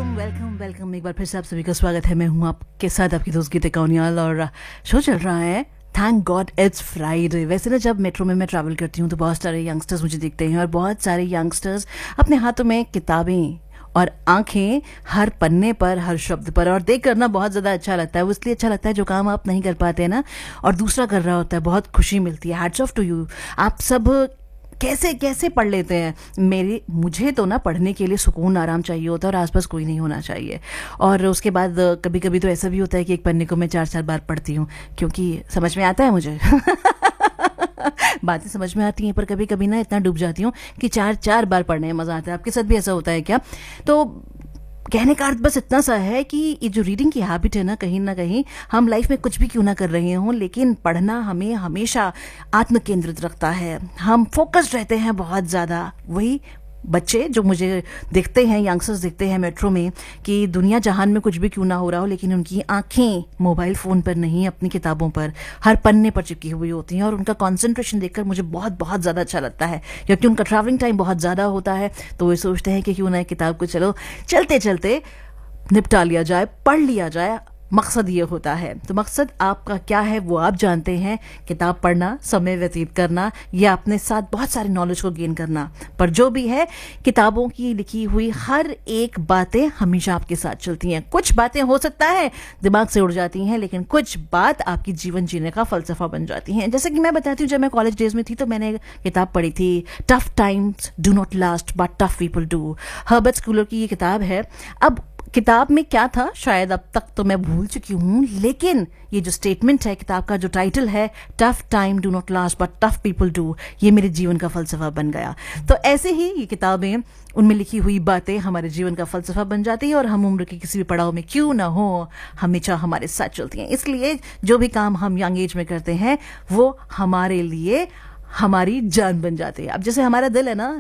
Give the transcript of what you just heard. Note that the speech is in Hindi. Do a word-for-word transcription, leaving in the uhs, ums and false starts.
वेलकम वेलकम वेलकम एक बार फिर से आप सभी का स्वागत है। मैं हूं आपके साथ आपकी दोस्त गीता कौनियाल और शो चल रहा है थैंक गॉड इट्स फ्राइडे। वैसे ना जब मेट्रो में मैं ट्रैवल करती हूँ तो बहुत सारे यंगस्टर्स मुझे दिखते हैं और बहुत सारे यंगस्टर्स अपने हाथों में किताबें और आंखें हर पन्ने पर, हर शब्द पर, और देख करना बहुत ज़्यादा अच्छा लगता है। वो इसलिए अच्छा लगता है जो काम आप नहीं कर पाते ना और दूसरा कर रहा होता है, बहुत खुशी मिलती है। Hats off to you. आप सब कैसे कैसे पढ़ लेते हैं। मेरे मुझे तो ना पढ़ने के लिए सुकून आराम चाहिए होता है और आसपास कोई नहीं होना चाहिए। और उसके बाद कभी कभी तो ऐसा भी होता है कि एक पन्ने को मैं चार चार बार पढ़ती हूँ क्योंकि समझ में आता है मुझे बातें समझ में आती हैं, पर कभी कभी ना इतना डूब जाती हूँ कि चार चार बार पढ़ने में मजा आता है। आपके साथ भी ऐसा होता है क्या? तो कहने का अर्थ बस इतना सा है कि ये जो रीडिंग की हैबिट है ना, कहीं ना कहीं हम लाइफ में कुछ भी क्यों ना कर रहे हों, लेकिन पढ़ना हमें हमेशा आत्म केंद्रित रखता है। हम फोकस्ड रहते हैं बहुत ज़्यादा। वही बच्चे जो मुझे देखते हैं, यंगस्टर्स देखते हैं मेट्रो में, कि दुनिया जहान में कुछ भी क्यों ना हो रहा हो, लेकिन उनकी आंखें मोबाइल फ़ोन पर नहीं, अपनी किताबों पर, हर पन्ने पर चिपकी हुई होती हैं। और उनका कंसंट्रेशन देखकर मुझे बहुत बहुत ज़्यादा अच्छा लगता है क्योंकि उनका ट्रैवलिंग टाइम बहुत ज़्यादा होता है। तो वे सोचते हैं कि क्यों ना किताब को चलो चलते चलते निपटा लिया जाए, पढ़ लिया जाए। मकसद ये होता है। तो मकसद आपका क्या है वो आप जानते हैं। किताब पढ़ना, समय व्यतीत करना या अपने साथ बहुत सारे नॉलेज को गेन करना। पर जो भी है, किताबों की लिखी हुई हर एक बातें हमेशा आपके साथ चलती हैं। कुछ बातें हो सकता है दिमाग से उड़ जाती हैं, लेकिन कुछ बात आपकी जीवन जीने का फलसफा बन जाती हैं। जैसे कि मैं बताती हूँ, जब मैं कॉलेज डेज में थी तो मैंने किताब पढ़ी थी, tough times do not last but tough people do. Herbert Schuler की ये किताब है। अब किताब में क्या था शायद अब तक तो मैं भूल चुकी हूं, लेकिन ये जो स्टेटमेंट है, किताब का जो टाइटल है, tough time do not last but tough people do, ये मेरे जीवन का फलसफा बन गया। तो ऐसे ही ये किताबें, उनमें लिखी हुई बातें हमारे जीवन का फलसफा बन जाती है और हम उम्र के किसी भी पड़ाव में क्यों ना हो, हमेशा हमारे साथ चलती हैं। इसलिए जो भी काम हम यंग एज में करते हैं वो हमारे लिए हमारी जान बन जाती है। अब जैसे हमारा दिल है ना,